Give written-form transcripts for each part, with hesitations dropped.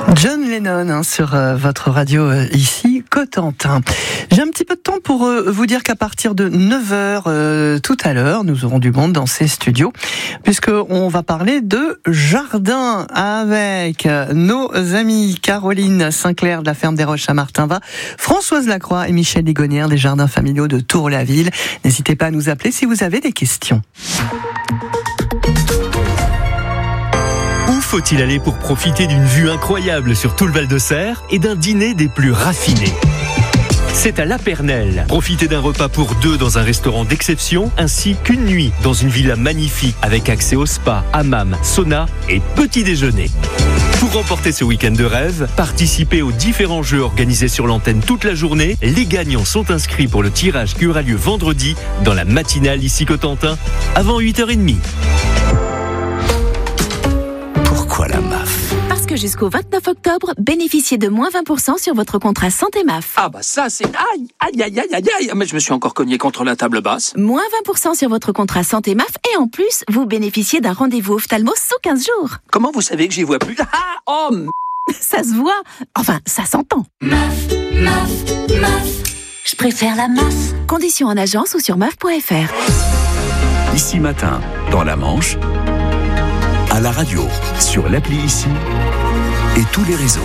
John Lennon sur votre radio ici, Cotentin. J'ai un petit peu de temps pour vous dire qu'à partir de 9h tout à l'heure, nous aurons du monde dans ces studios, puisqu'on va parler de jardin avec nos amis Caroline Sinclair de la ferme des Roches à Martinvat, Françoise Lacroix et Michel Ligonière des jardins familiaux de Tour-la-Ville. N'hésitez pas à nous appeler si vous avez des questions. Où faut-il aller pour profiter d'une vue incroyable sur tout le Val d'Auxerre et d'un dîner des plus raffinés ? C'est à La Pernelle. Profitez d'un repas pour deux dans un restaurant d'exception, ainsi qu'une nuit dans une villa magnifique avec accès au spa, hammam, sauna et petit déjeuner. Pour remporter ce week-end de rêve, participez aux différents jeux organisés sur l'antenne toute la journée. Les gagnants sont inscrits pour le tirage qui aura lieu vendredi dans la matinale ici Cotentin avant 8h30. Pourquoi la MAF ? Parce que jusqu'au 29 octobre, bénéficiez de moins 20% sur votre contrat santé MAF. Ah bah ça c'est... Aïe, mais je me suis encore cogné contre la table basse. Moins 20% sur votre contrat santé MAF et en plus, vous bénéficiez d'un rendez-vous ophtalmo sous 15 jours. Comment vous savez que j'y vois plus ? Ça se voit, enfin ça s'entend. MAF, je préfère la MAF. Conditions en agence ou sur MAF.fr. Ici matin, dans la Manche, à la radio, sur l'appli Ici et tous les réseaux.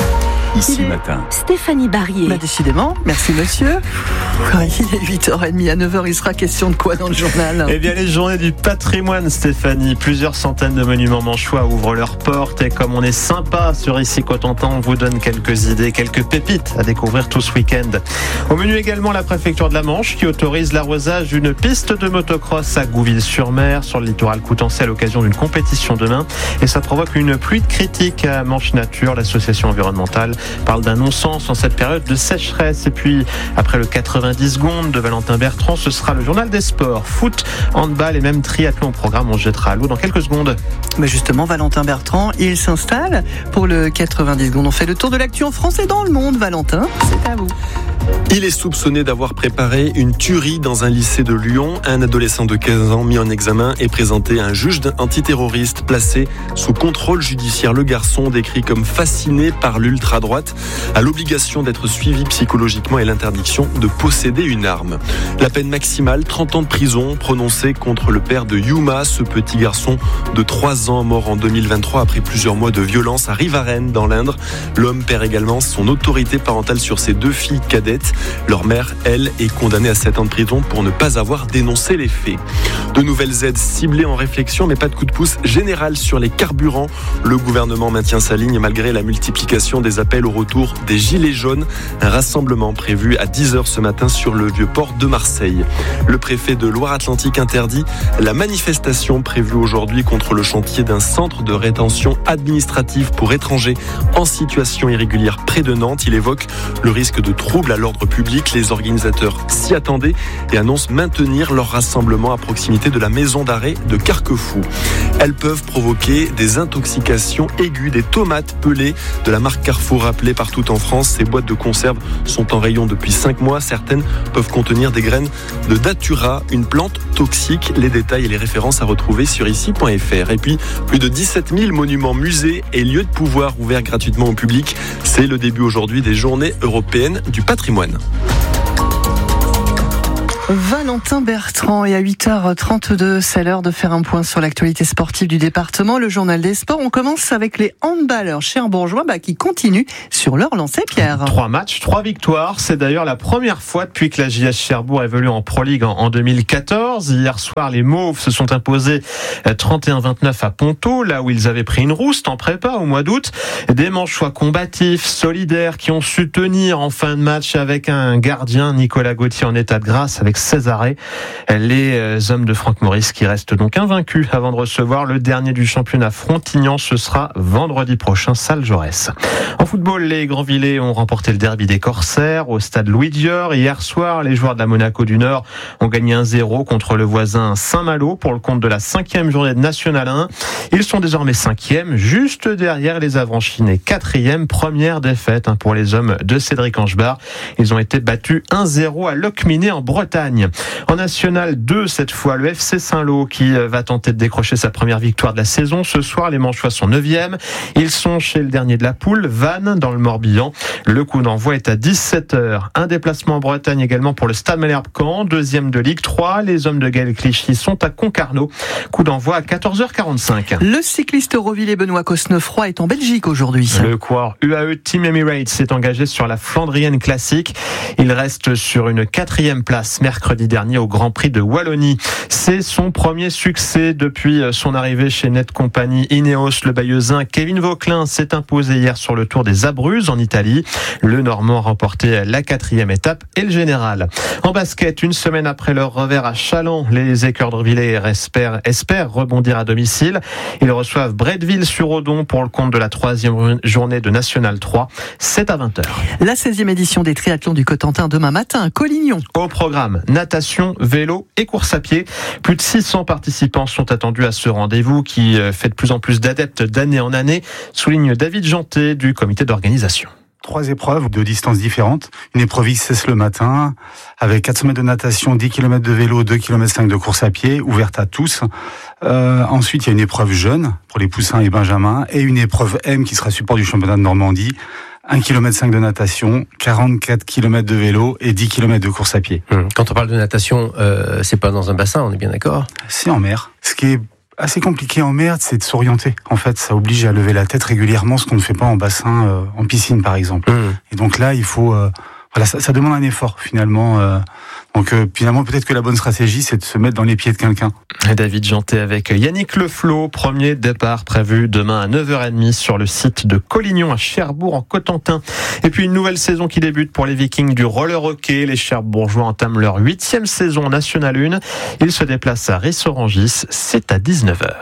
Ici matin. Stéphanie Barrier. Décidément, merci monsieur. Il est 8h30, à 9h, il sera question de quoi dans le journal ? Eh bien, les journées du patrimoine, Stéphanie. Plusieurs centaines de monuments manchois ouvrent leurs portes. Et comme on est sympa sur Ici Cotentin, on vous donne quelques idées, quelques pépites à découvrir tout ce week-end. Au menu également, la préfecture de la Manche qui autorise l'arrosage d'une piste de motocross à Gouville-sur-Mer, sur le littoral coutançais à l'occasion d'une compétition demain. Et ça provoque une pluie de critiques à Manche Nature. L'association environnementale parle d'un non-sens en cette période de sécheresse. Et puis, après le 90 secondes de Valentin Bertrand, ce sera le journal des sports. Foot, handball et même triathlon au programme. On se jettera à l'eau dans quelques secondes. Mais justement, Valentin Bertrand, il s'installe pour le 90 secondes. On fait le tour de l'actu en France et dans le monde. Valentin, c'est à vous. Il est soupçonné d'avoir préparé une tuerie dans un lycée de Lyon. Un adolescent de 15 ans mis en examen est présenté à un juge antiterroriste placé sous contrôle judiciaire. Le garçon, décrit comme fasciné par l'ultra-droite, a l'obligation d'être suivi psychologiquement et l'interdiction de posséder une arme. La peine maximale, 30 ans de prison, prononcée contre le père de Yuma, ce petit garçon de 3 ans mort en 2023 après plusieurs mois de violence à Rivarennes dans l'Indre. L'homme perd également son autorité parentale sur ses 2 filles cadettes. Leur mère, elle, est condamnée à 7 ans de prison pour ne pas avoir dénoncé les faits. De nouvelles aides ciblées en réflexion, mais pas de coup de pouce général sur les carburants. Le gouvernement maintient sa ligne malgré la multiplication des appels au retour des Gilets jaunes. Un rassemblement prévu à 10h ce matin sur le Vieux-Port de Marseille. Le préfet de Loire-Atlantique interdit la manifestation prévue aujourd'hui contre le chantier d'un centre de rétention administrative pour étrangers en situation irrégulière près de Nantes. Il évoque le risque de troubles à l'ordre public. Les organisateurs s'y attendaient et annoncent maintenir leur rassemblement à proximité de la maison d'arrêt de Carquefou. Elles peuvent provoquer des intoxications aiguës. Des tomates pelées de la marque Carrefour rappelées partout en France. Ces boîtes de conserve sont en rayon depuis 5 mois. Certaines peuvent contenir des graines de datura, une plante toxique. Les détails et les références à retrouver sur ici.fr. Et puis, plus de 17 000 monuments, musées et lieux de pouvoir ouverts gratuitement au public. C'est le début aujourd'hui des journées européennes du patrimoine. Valentin Bertrand, et à 8h32, c'est l'heure de faire un point sur l'actualité sportive du département, le journal des sports. On commence avec les handballeurs cherbourgeois qui continuent sur leur lancée, Pierre. 3 matchs, 3 victoires. C'est d'ailleurs la première fois depuis que la JS Cherbourg évolue en Pro League en 2014. Hier soir, les Mauves se sont imposés 31-29 à Ponto, là où ils avaient pris une rouste en prépa au mois d'août. Des Manchois combatifs, solidaires, qui ont su tenir en fin de match avec un gardien, Nicolas Gauthier, en état de grâce avec 16 arrêts. Les hommes de Franck Maurice qui restent donc invaincus avant de recevoir le dernier du championnat Frontignan. Ce sera vendredi prochain, salle Jaurès. En football, les Grandvillais ont remporté le derby des Corsaires au stade Louis Dior. Hier soir, les joueurs de la Monaco du Nord ont gagné 1-0 contre le voisin Saint-Malo pour le compte de la 5e journée de National 1. Ils sont désormais 5e, juste derrière les Avranchinais. 4e, première défaite pour les hommes de Cédric Angebar. Ils ont été battus 1-0 à Locminé en Bretagne. Bretagne. En National 2, cette fois, le FC Saint-Lô qui va tenter de décrocher sa première victoire de la saison. Ce soir, les Manchois sont 9e. Ils sont chez le dernier de la poule, Vannes, dans le Morbihan. Le coup d'envoi est à 17h. Un déplacement en Bretagne également pour le Stade Malherbe-Caen, 2e de Ligue 3. Les hommes de Gaël Clichy sont à Concarneau. Coup d'envoi à 14h45. Le cycliste Rovillé Benoît Cosnefroy est en Belgique aujourd'hui. Le coureur UAE Team Emirates s'est engagé sur la Flandrienne Classique. Il reste sur une 4e place mercredi dernier au Grand Prix de Wallonie. C'est son premier succès depuis son arrivée chez Net Company Ineos. Le Bayeuxin Kevin Vauquelin s'est imposé hier sur le Tour des Abruzzes en Italie. Le Normand a remporté la 4e étape et le général. En basket, une semaine après leur revers à Challans, les Équeurdrevillers espèrent rebondir à domicile. Ils reçoivent Bretteville-sur-Odon pour le compte de la 3e journée de National 3. C'est à 20h. La 16e édition des triathlons du Cotentin demain matin à Collignon. Au programme, natation, vélo et course à pied. Plus de 600 participants sont attendus à ce rendez-vous qui fait de plus en plus d'adeptes d'année en année, souligne David Janté du comité d'organisation. 3 épreuves de distances différentes. Une épreuve XS le matin, avec 400 mètres de natation, 10 km de vélo, 2,5 km de course à pied, ouverte à tous. Ensuite, il y a une épreuve jeune pour les poussins et benjamins, et une épreuve M qui sera support du championnat de Normandie. 1,5 km de natation, 44 km de vélo et 10 km de course à pied. Quand on parle de natation, c'est pas dans un bassin, on est bien d'accord ? C'est en mer. Ce qui est assez compliqué en mer, c'est de s'orienter. En fait, ça oblige à lever la tête régulièrement, ce qu'on ne fait pas en bassin, en piscine par exemple. Et donc là, il faut... ça demande un effort finalement. Donc finalement, peut-être que la bonne stratégie, c'est de se mettre dans les pieds de quelqu'un. David Janté avec Yannick Leflot. Premier départ prévu demain à 9h30 sur le site de Collignon à Cherbourg en Cotentin. Et puis une nouvelle saison qui débute pour les Vikings du roller hockey. Les Cherbourgeois entament leur 8e saison en National 1. Ils se déplacent à Ris-Orangis. C'est à 19h.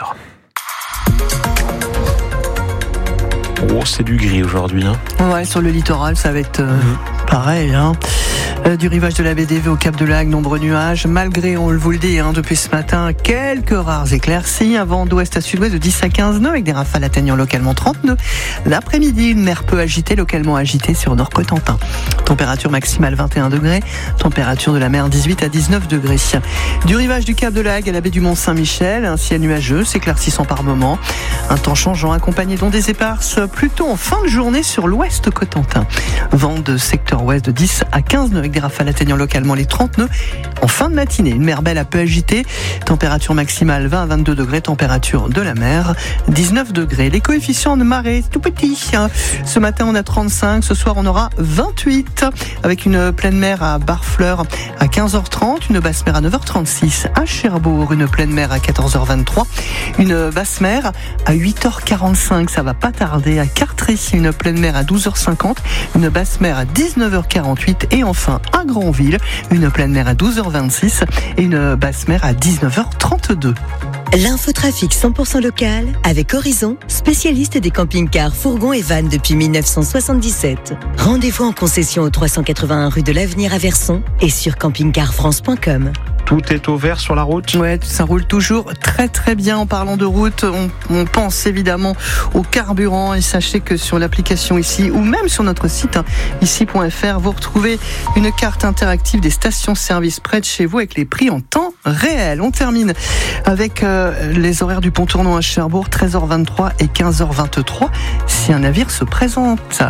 Oh, c'est du gris aujourd'hui. Ouais, sur le littoral, ça va être pareil. Du rivage de la BDV au Cap de Lague, nombreux nuages. Malgré, on vous le dit, depuis ce matin, quelques rares éclaircies. Un vent d'ouest à sud-ouest de 10 à 15 nœuds avec des rafales atteignant localement 30 nœuds. L'après-midi, une mer peu agitée, localement agitée sur Nord-Cotentin. Température maximale 21 degrés. Température de la mer 18 à 19 degrés. Du rivage du Cap de Lague à la baie du Mont-Saint-Michel, un ciel nuageux s'éclaircissant par moments. Un temps changeant accompagné d'ondes éparses plutôt en fin de journée sur l'ouest Cotentin. Vent de secteur ouest de 10 à 15 nœuds avec des rafales atteignant localement les 30 nœuds en fin de matinée. Une mer belle à peu agitée, température maximale 20 à 22 degrés, température de la mer 19 degrés. Les coefficients de marée, tout petit. Ce matin on a 35, ce soir on aura 28 avec une pleine mer à Barfleur à 15h30, une basse mer à 9h36 à Cherbourg, une pleine mer à 14h23, une basse mer à 8h45, ça va pas tarder, à Cartré, une pleine mer à 12h50, une basse mer à 19h48 et enfin à Granville, une pleine mer à 12h26 et une basse mer à 19h32. L'infotrafic 100% local avec Horizon, spécialiste des camping-cars, fourgons et vannes depuis 1977. Rendez-vous en concession au 381 rue de l'Avenir à Verson et sur campingcarfrance.com. Tout est au vert sur la route. Ouais, ça roule toujours très très bien. En parlant de route, on pense évidemment au carburant et sachez que sur l'application ici ou même sur notre site ici.fr, vous retrouvez une carte interactive des stations-service près de chez vous avec les prix en temps réel. On termine avec les horaires du pont tournant à Cherbourg, 13h23 et 15h23 si un navire se présente.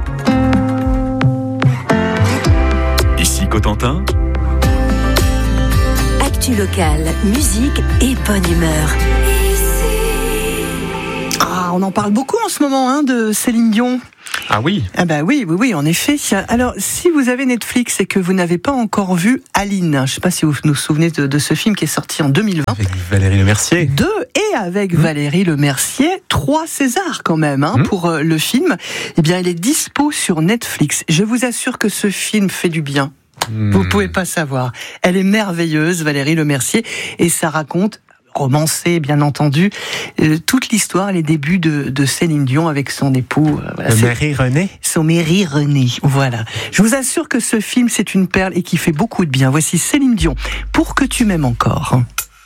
Ici Cotentin. Actu local, musique et bonne humeur. On en parle beaucoup en ce moment de Céline Dion. Ah oui. Ah bah oui, en effet. Alors, si vous avez Netflix et que vous n'avez pas encore vu Aline, je ne sais pas si vous vous souvenez de ce film qui est sorti en 2020. Avec Valérie Lemercier. Et avec Valérie Lemercier, 3 Césars quand même pour le film. Eh bien, il est dispo sur Netflix. Je vous assure que ce film fait du bien. Vous pouvez pas savoir. Elle est merveilleuse, Valérie Lemercier, et ça raconte, romancé bien entendu, toute l'histoire, les débuts de Céline Dion avec son époux. Son mari René. Voilà. Je vous assure que ce film, c'est une perle et qui fait beaucoup de bien. Voici Céline Dion, Pour que tu m'aimes encore.